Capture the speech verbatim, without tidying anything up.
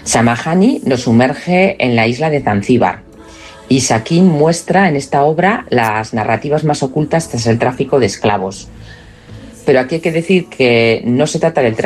Samahani nos sumerge en la isla de Zanzíbar y Sakin muestra en esta obra las narrativas más ocultas tras el tráfico de esclavos. Pero aquí hay que decir que no se trata del tráfico